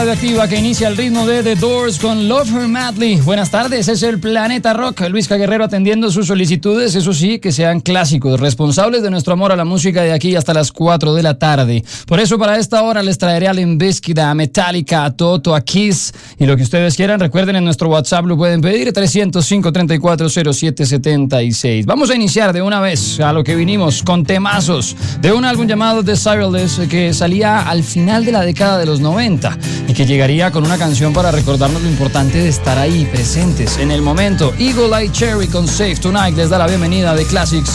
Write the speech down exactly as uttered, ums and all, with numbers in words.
Activa que inicia el ritmo de The Doors con Love Her Madly. Buenas tardes, es el Planeta Rock. Luis Guerrero atendiendo sus solicitudes, eso sí, que sean clásicos, responsables de nuestro amor a la música de aquí hasta las cuatro de la tarde. Por eso para esta hora les traeré a Limp Bizkit, a Metallica, a Toto, a Kiss y lo que ustedes quieran. Recuerden, en nuestro WhatsApp lo pueden pedir, trescientos cinco, treinta y cuatro, cero siete setenta y seis. Vamos a iniciar de una vez a lo que vinimos, con temazos de un álbum llamado Desireless que salía al final de la década de los noventa y que llegaría con una canción para recordarnos lo importante de estar ahí presentes en el momento. Eagle Eye Cherry con Save Tonight les da la bienvenida de Classics